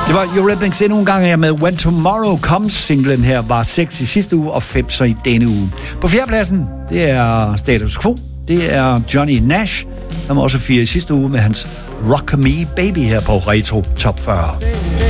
Det var Eurythmics endnu en gang her med When Tomorrow Comes. Singlen her var 6 i sidste uge og 5 så i denne uge. På fjerdepladsen, det er Status Quo. Det er Johnny Nash. Han var også 4 i sidste uge med hans Rock Me Baby her på Retro Top 40.